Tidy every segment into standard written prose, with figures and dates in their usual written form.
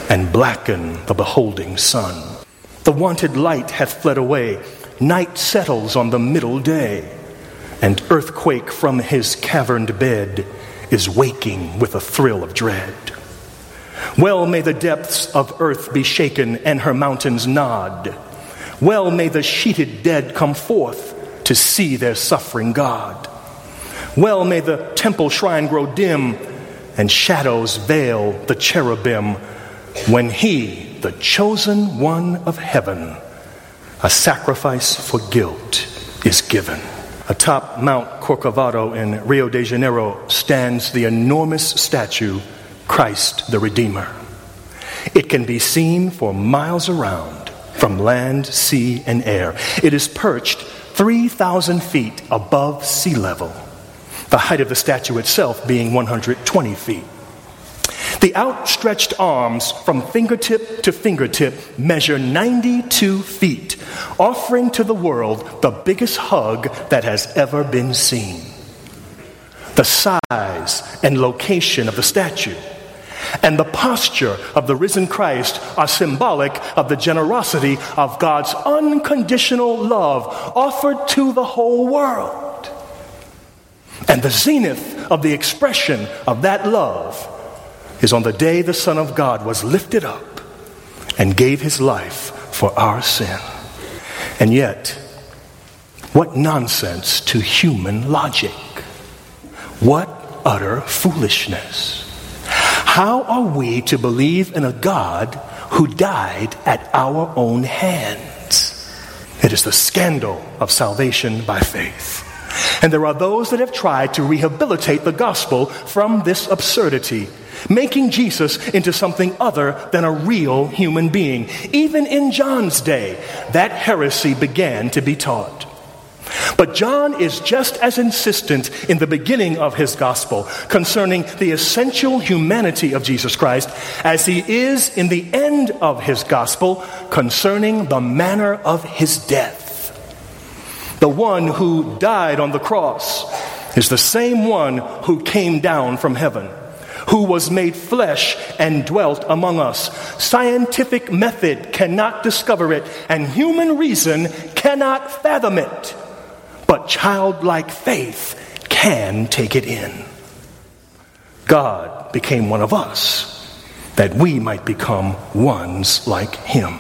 and blacken the beholding sun. The wonted light hath fled away, night settles on the middle day, and earthquake from his caverned bed is waking with a thrill of dread. Well may the depths of earth be shaken and her mountains nod. Well may the sheeted dead come forth to see their suffering God. Well may the temple shrine grow dim and shadows veil the cherubim when he, the chosen one of heaven, a sacrifice for guilt is given. Atop Mount Corcovado in Rio de Janeiro stands the enormous statue, Christ the Redeemer. It can be seen for miles around from land, sea, and air. It is perched 3,000 feet above sea level, the height of the statue itself being 120 feet. The outstretched arms from fingertip to fingertip measure 92 feet, offering to the world the biggest hug that has ever been seen. The size and location of the statue and the posture of the risen Christ are symbolic of the generosity of God's unconditional love offered to the whole world. And the zenith of the expression of that love is on the day the Son of God was lifted up and gave his life for our sin. And yet, what nonsense to human logic. What utter foolishness. How are we to believe in a God who died at our own hands? It is the scandal of salvation by faith. And there are those that have tried to rehabilitate the gospel from this absurdity, making Jesus into something other than a real human being. Even in John's day, that heresy began to be taught. But John is just as insistent in the beginning of his gospel concerning the essential humanity of Jesus Christ as he is in the end of his gospel concerning the manner of his death. The one who died on the cross is the same one who came down from heaven, who was made flesh and dwelt among us. Scientific method cannot discover it, and human reason cannot fathom it. But childlike faith can take it in. God became one of us, that we might become ones like him.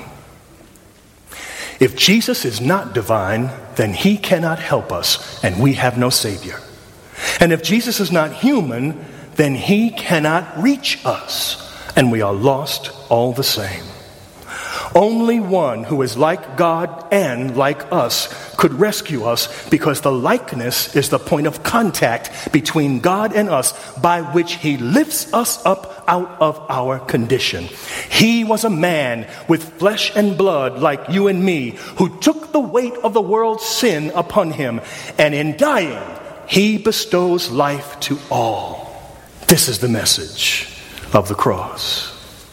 If Jesus is not divine, then he cannot help us, and we have no Savior. And if Jesus is not human, then he cannot reach us, and we are lost all the same. Only one who is like God and like us could rescue us, because the likeness is the point of contact between God and us by which he lifts us up out of our condition. He was a man with flesh and blood like you and me, who took the weight of the world's sin upon him, and in dying, he bestows life to all. This is the message of the cross.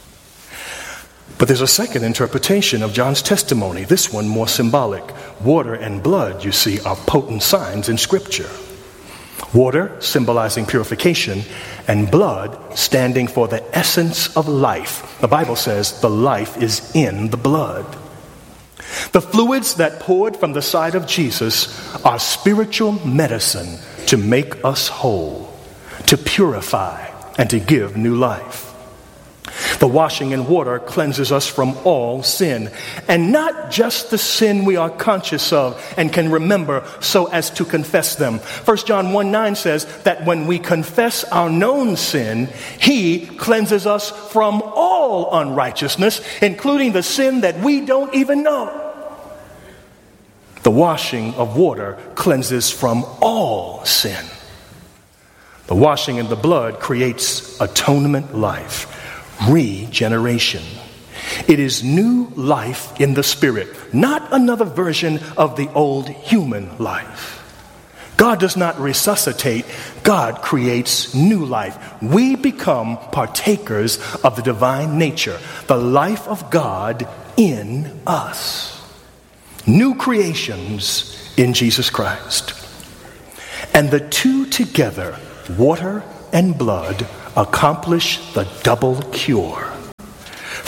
But there's a second interpretation of John's testimony, this one more symbolic. Water and blood, you see, are potent signs in Scripture. Water symbolizing purification, and blood standing for the essence of life. The Bible says the life is in the blood. The fluids that poured from the side of Jesus are spiritual medicine to make us whole, to purify, and to give new life. The washing in water cleanses us from all sin, and not just the sin we are conscious of and can remember so as to confess them. 1 John 1:9 says that when we confess our known sin, he cleanses us from all unrighteousness, including the sin that we don't even know. The washing of water cleanses from all sin. The washing in the blood creates atonement life. Regeneration. It is new life in the Spirit, not another version of the old human life. God does not resuscitate, God creates new life. We become partakers of the divine nature, the life of God in us. New creations in Jesus Christ. And the two together, water and blood, accomplish the double cure.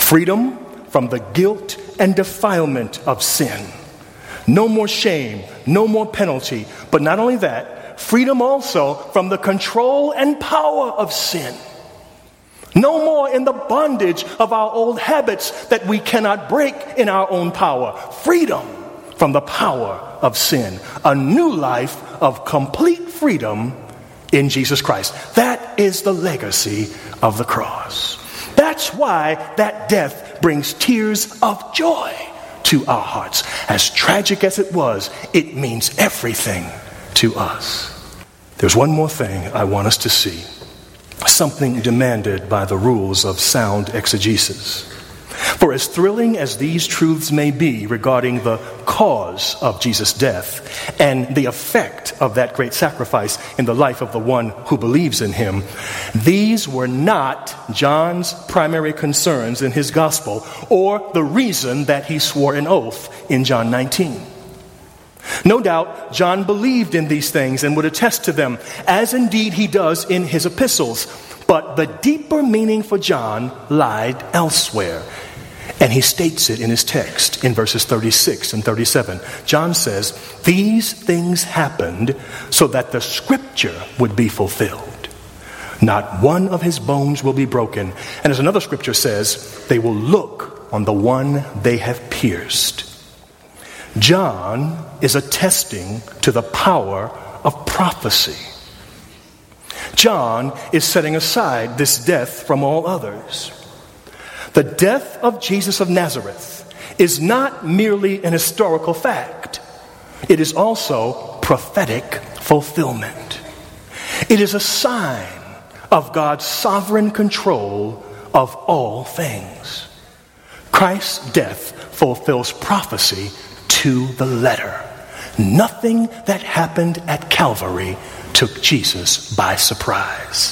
Freedom from the guilt and defilement of sin. No more shame, no more penalty. But not only that, freedom also from the control and power of sin. No more in the bondage of our old habits that we cannot break in our own power. Freedom from the power of sin. A new life of complete freedom in Jesus Christ. That is the legacy of the cross. That's why that death brings tears of joy to our hearts. As tragic as it was, it means everything to us. There's one more thing I want us to see. Something demanded by the rules of sound exegesis. For as thrilling as these truths may be regarding the cause of Jesus' death and the effect of that great sacrifice in the life of the one who believes in him, these were not John's primary concerns in his gospel or the reason that he swore an oath in John 19. No doubt, John believed in these things and would attest to them, as indeed he does in his epistles. But the deeper meaning for John lied elsewhere. And he states it in his text in verses 36 and 37. John says, "These things happened so that the scripture would be fulfilled. Not one of his bones will be broken." And as another scripture says, "They will look on the one they have pierced." John is attesting to the power of prophecy. John is setting aside this death from all others. The death of Jesus of Nazareth is not merely an historical fact. It is also prophetic fulfillment. It is a sign of God's sovereign control of all things. Christ's death fulfills prophecy to the letter. Nothing that happened at Calvary took Jesus by surprise.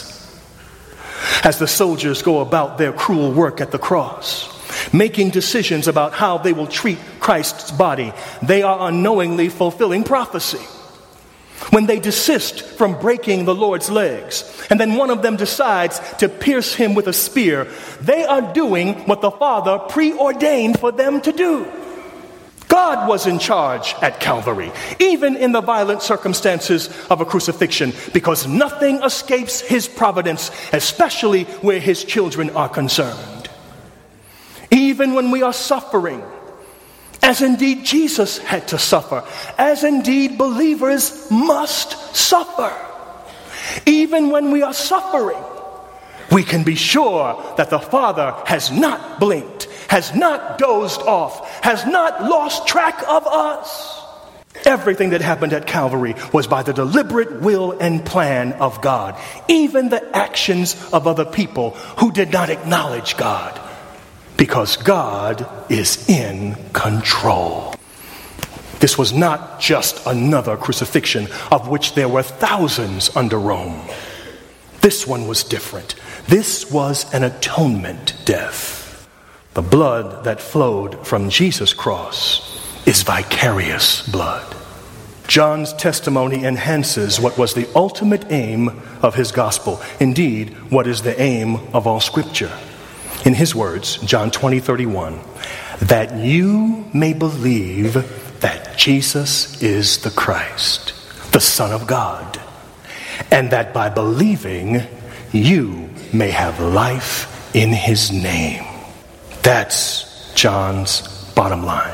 As the soldiers go about their cruel work at the cross, making decisions about how they will treat Christ's body, they are unknowingly fulfilling prophecy. When they desist from breaking the Lord's legs, and then one of them decides to pierce him with a spear, they are doing what the Father preordained for them to do. God was in charge at Calvary, even in the violent circumstances of a crucifixion, because nothing escapes his providence, especially where his children are concerned. Even when we are suffering, as indeed Jesus had to suffer, as indeed believers must suffer. Even when we are suffering, we can be sure that the Father has not blinked, has not dozed off, has not lost track of us. Everything that happened at Calvary was by the deliberate will and plan of God. Even the actions of other people who did not acknowledge God, because God is in control. This was not just another crucifixion, of which there were thousands under Rome. This one was different. This was an atonement death. The blood that flowed from Jesus' cross is vicarious blood. John's testimony enhances what was the ultimate aim of his gospel. Indeed, what is the aim of all Scripture. In his words, John 20:31, "That you may believe that Jesus is the Christ, the Son of God, and that by believing you may have life in his name." That's John's bottom line.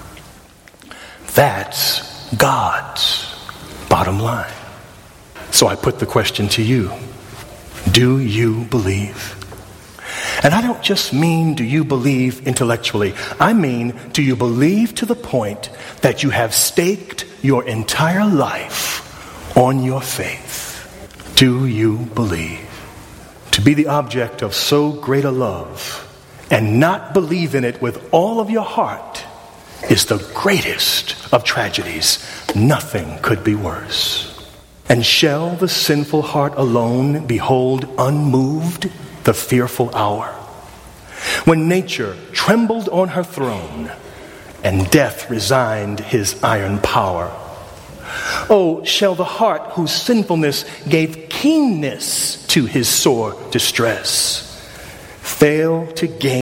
That's God's bottom line. So I put the question to you. Do you believe? And I don't just mean do you believe intellectually. I mean, do you believe to the point that you have staked your entire life on your faith? Do you believe? To be the object of so great a love and not believe in it with all of your heart is the greatest of tragedies. Nothing could be worse. And shall the sinful heart alone behold unmoved the fearful hour, when nature trembled on her throne and death resigned his iron power? Oh, shall the heart whose sinfulness gave keenness to his sore distress fail to gain the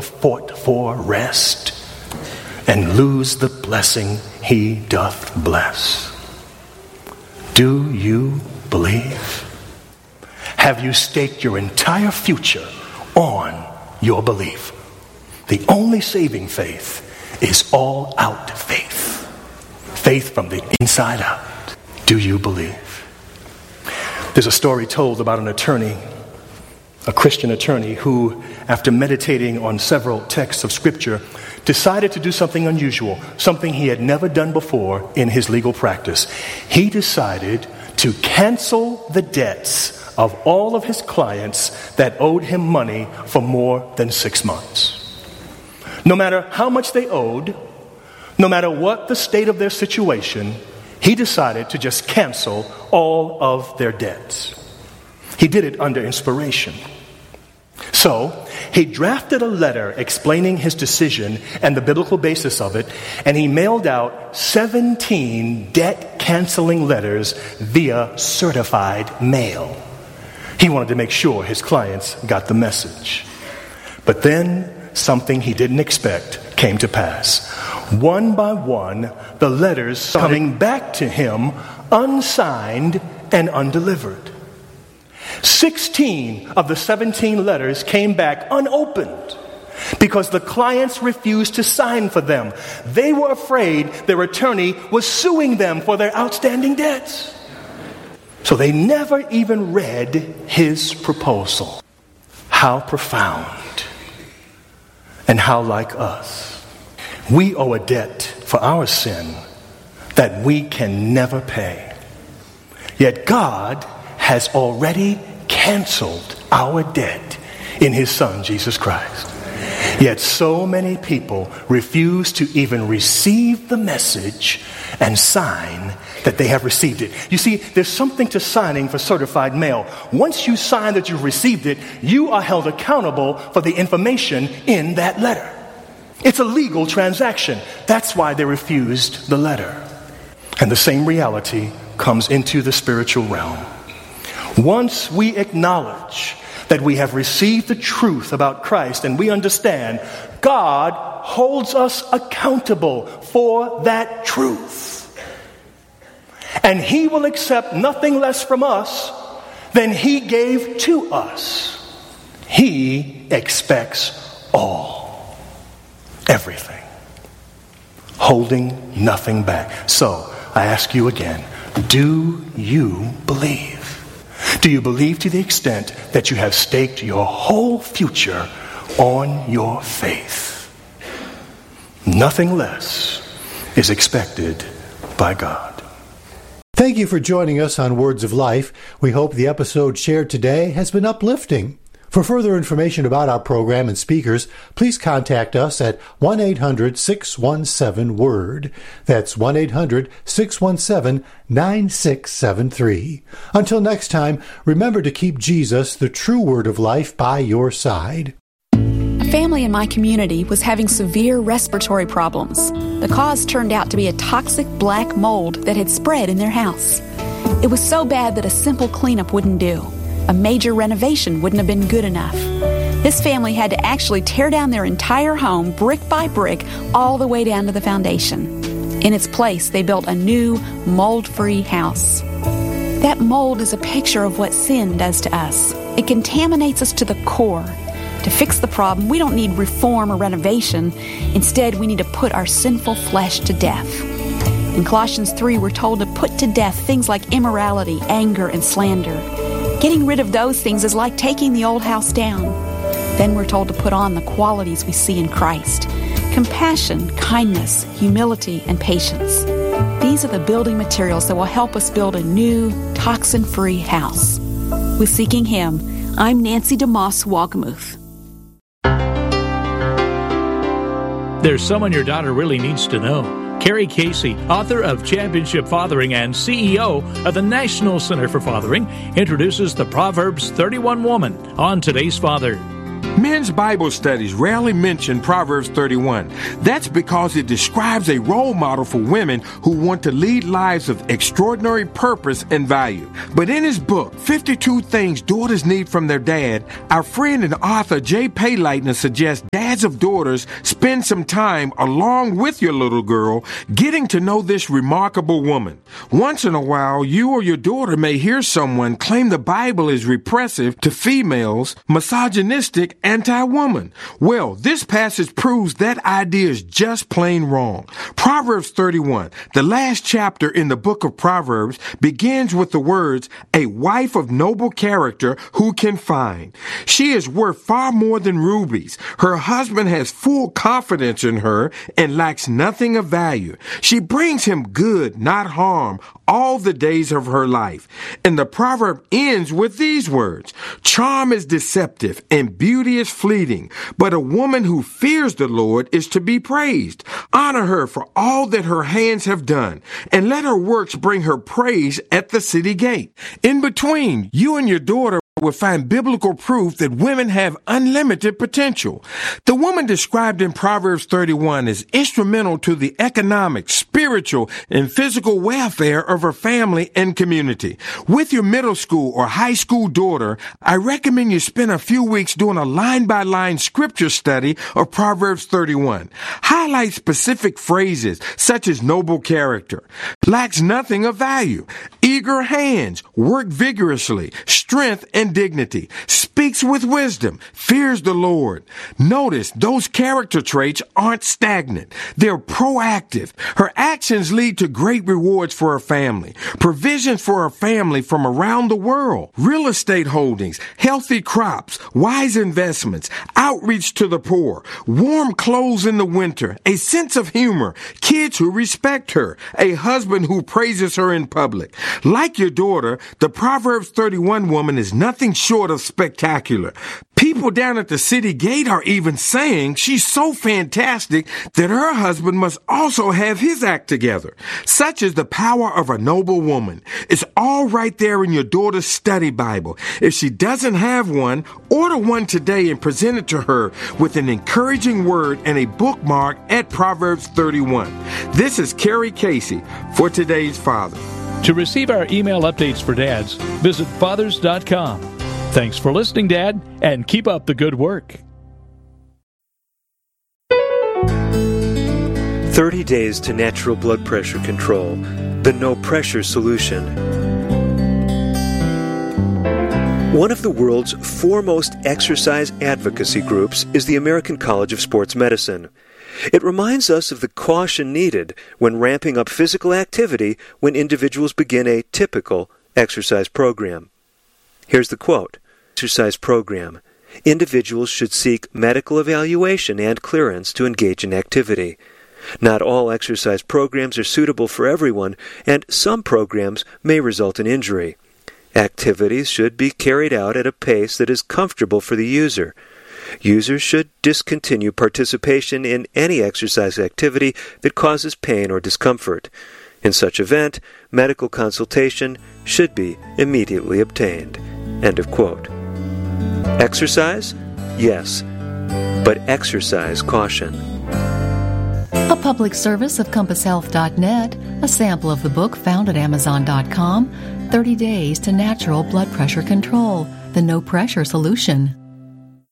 fought for rest, and lose the blessing he doth bless. Do you believe? Have you staked your entire future on your belief? The only saving faith is all-out faith. Faith from the inside out. Do you believe? There's a story told about an attorney, a Christian attorney, who, after meditating on several texts of Scripture, decided to do something unusual, something he had never done before in his legal practice. He decided to cancel the debts of all of his clients that owed him money for more than 6 months. No matter how much they owed, no matter what the state of their situation, he decided to just cancel all of their debts. He did it under inspiration. So, he drafted a letter explaining his decision and the biblical basis of it, and he mailed out 17 debt-canceling letters via certified mail. He wanted to make sure his clients got the message. But then, something he didn't expect came to pass. One by one, the letters started coming back to him unsigned and undelivered. 16 of the 17 letters came back unopened because the clients refused to sign for them. They were afraid their attorney was suing them for their outstanding debts. So they never even read his proposal. How profound and how like us. We owe a debt for our sin that we can never pay. Yet God has already canceled our debt in his Son, Jesus Christ. Yet so many people refuse to even receive the message and sign that they have received it. You see, there's something to signing for certified mail. Once you sign that you've received it, you are held accountable for the information in that letter. It's a legal transaction. That's why they refused the letter. And the same reality comes into the spiritual realm. Once we acknowledge that we have received the truth about Christ and we understand, God holds us accountable for that truth. And he will accept nothing less from us than he gave to us. He expects all, everything, holding nothing back. So I ask you again, do you believe? Do you believe to the extent that you have staked your whole future on your faith? Nothing less is expected by God. Thank you for joining us on Words of Life. We hope the episode shared today has been uplifting. For further information about our program and speakers, please contact us at 1-800-617-WORD. That's 1-800-617-9673. Until next time, remember to keep Jesus, the true Word of Life, by your side. A family in my community was having severe respiratory problems. The cause turned out to be a toxic black mold that had spread in their house. It was so bad that a simple cleanup wouldn't do. A major renovation wouldn't have been good enough. This family had to actually tear down their entire home, brick by brick, all the way down to the foundation. In its place, they built a new, mold-free house. That mold is a picture of what sin does to us. It contaminates us to the core. To fix the problem, we don't need reform or renovation. Instead, we need to put our sinful flesh to death. In Colossians 3, we're told to put to death things like immorality, anger, and slander. Getting rid of those things is like taking the old house down. Then we're told to put on the qualities we see in Christ: compassion, kindness, humility, and patience. These are the building materials that will help us build a new, toxin-free house. With Seeking Him, I'm Nancy DeMoss Walgamuth. There's someone your daughter really needs to know. Carrie Casey, author of Championship Fathering and CEO of the National Center for Fathering, introduces the Proverbs 31 woman on Today's Father. Men's Bible studies rarely mention Proverbs 31. That's because it describes a role model for women who want to lead lives of extraordinary purpose and value. But in his book, 52 Things Daughters Need from Their Dad, our friend and author Jay Payleitner suggests dads of daughters spend some time along with your little girl getting to know this remarkable woman. Once in a while, you or your daughter may hear someone claim the Bible is repressive to females, misogynistic, anti-woman. Well, this passage proves that idea is just plain wrong. Proverbs 31, the last chapter in the book of Proverbs, begins with the words, "A wife of noble character who can find." She is worth far more than rubies. Her husband has full confidence in her and lacks nothing of value. She brings him good, not harm, all the days of her life. And the proverb ends with these words, "Charm is deceptive and beauty is fleeting, but a woman who fears the Lord is to be praised. Honor her for all that her hands have done, and let her works bring her praise at the city gate." In between, you and your daughter will find biblical proof that women have unlimited potential. The woman described in Proverbs 31 is instrumental to the economic, spiritual, and physical welfare of her family and community. With your middle school or high school daughter, I recommend you spend a few weeks doing a line-by-line scripture study of Proverbs 31. Highlight specific phrases such as noble character, lacks nothing of value, eager hands, work vigorously, strength and dignity, speaks with wisdom, fears the Lord. Notice those character traits aren't stagnant. They're proactive. Her actions lead to great rewards for her family, provisions for her family from around the world, real estate holdings, healthy crops, wise investments, outreach to the poor, warm clothes in the winter, a sense of humor, kids who respect her, a husband who praises her in public. Like your daughter, the Proverbs 31 woman is nothing short of spectacular. People down at the city gate are even saying she's so fantastic that her husband must also have his act together. Such is the power of a noble woman. It's all right there in your daughter's study Bible. If she doesn't have one, order one today and present it to her with an encouraging word and a bookmark at Proverbs 31. This is Kerry Casey for Today's Father. To receive our email updates for dads, visit fathers.com. Thanks for listening, Dad, and keep up the good work. 30 Days to Natural Blood Pressure Control, the No Pressure Solution. One of the world's foremost exercise advocacy groups is the American College of Sports Medicine. It reminds us of the caution needed when ramping up physical activity when individuals begin a typical exercise program. Here's the quote. Exercise program. Individuals should seek medical evaluation and clearance to engage in activity. Not all exercise programs are suitable for everyone, and some programs may result in injury. Activities should be carried out at a pace that is comfortable for the user. Users should discontinue participation in any exercise activity that causes pain or discomfort. In such event, medical consultation should be immediately obtained. End of quote. Exercise? Yes, but exercise caution. A public service of CompassHealth.net, a sample of the book found at Amazon.com, 30 Days to Natural Blood Pressure Control, the No Pressure Solution.